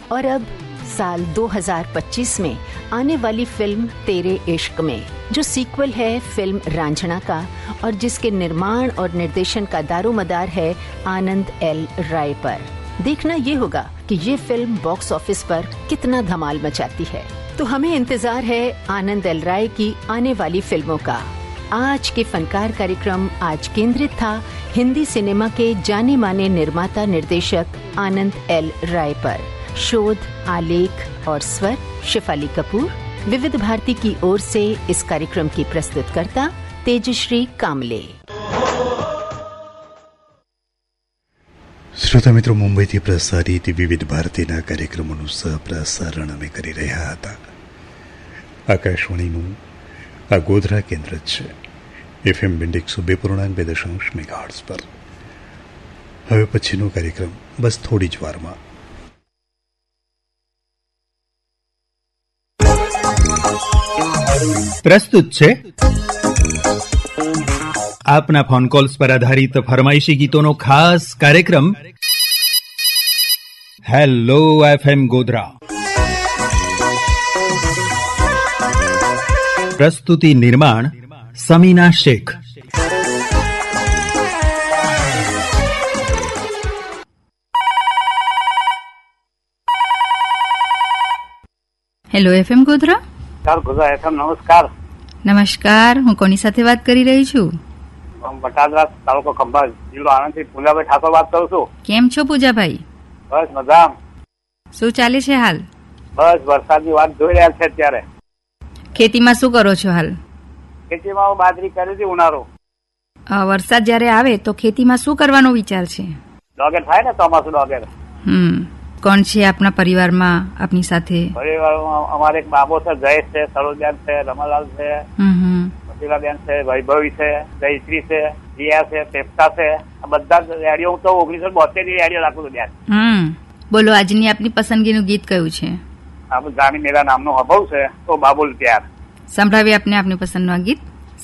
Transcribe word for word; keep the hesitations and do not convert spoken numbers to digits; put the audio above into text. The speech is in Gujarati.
और अब साल दो हज़ार पच्चीस में आने वाली फिल्म तेरे इश्क में, जो सीक्वल है फिल्म रांझना का और जिसके निर्माण और निर्देशन का दारोमदार है आनंद एल राय पर। देखना ये होगा कि ये फिल्म बॉक्स ऑफिस पर कितना धमाल मचाती है। तो हमें इंतजार है आनंद एल राय की आने वाली फिल्मों का। आज के फनकार कार्यक्रम आज केंद्रित था हिंदी सिनेमा के जाने माने निर्माता निर्देशक आनंद एल राय पर। शोध, आलेख और स्वर शिफाली कपूर। विविध भारती की ओर से इस कार्यक्रम की प्रस्तुतकर्ता तेजश्री कामले। શ્રોતા મિત્રો, મુંબઈથી પ્રસારિત વિવિધ ભારતીના કાર્યક્રમોનું સહપ્રસારણ અમે કરી રહ્યા હતા. આકાશવાણીનું આ ગોધરા કેન્દ્ર જ છે, એફએમ બેન્ડ એકસો બે પૂર્ણાંક બે દશાંશ મેગાહર્ટ્ઝ પર. હવે પછીનો કાર્યક્રમ બસ થોડી જ વારમાં. પ્રસ્તુત છે આપના ફોન કોલ્સ પર આધારિત ફરમાઈશી ગીતોનો ખાસ કાર્યક્રમ હેલો એફએમ ગોધરા. પ્રસ્તુતિ નિર્માણ સમીના Sheikh. Hello FM Godhra. Godhra FM નમસ્કાર. નમસ્કાર, હું કોની સાથે વાત કરી રહી છું? બટાદરા તાલુકો ખંભાત, જિલ્લો આણંદથી પૂજાભાઈ ઠાકોર વાત કરું છું. કેમ છો પૂજાભાઈ? બસ મજા. શું ચાલે છે હાલ? બસ વરસાદની વાત જોઈ રહ્યા છે અત્યારે. ખેતીમાં શું કરો છો હાલ? ખેતીમાં બાજરી કરી હતી ઉનાળો. વરસાદ જયારે આવે તો ખેતીમાં શું કરવાનો વિચાર છે? ડોગેર થાય ને ચોમાસું ડોગેર. હમ કોણ છે આપના પરિવારમાં આપની સાથે? પરિવારમાં અમારે એક બાબો છે, જયેશ છે, સરોજબેન છે, રમાલાલ છે, બેન છે, વૈભવી છે, જયશ્રી છે, જીયા છે, ફેફસા છે. આ બધા રેડિયો હું તો ઓગણીસો બોતેર ની રેડિયો રાખું છું બેન. હમ બોલો, આજની આપની પસંદગીનું ગીત કયું છે? આપણે જાની મેરા નામનો હબવ છે તો બાબુલ પ્યાર. સંભળાવી આપને આપની પસંદનું આ ગીત.